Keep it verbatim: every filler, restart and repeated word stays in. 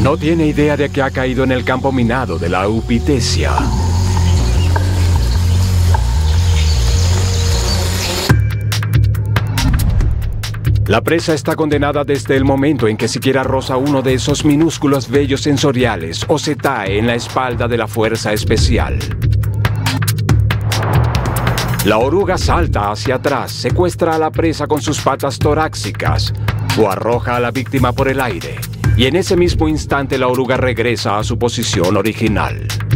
No tiene idea de que ha caído en el campo minado de la eupitesia. La presa está condenada desde el momento en que siquiera roza uno de esos minúsculos vellos sensoriales o se tae en la espalda de la fuerza especial. La oruga salta hacia atrás, secuestra a la presa con sus patas torácicas o arroja a la víctima por el aire, y en ese mismo instante la oruga regresa a su posición original.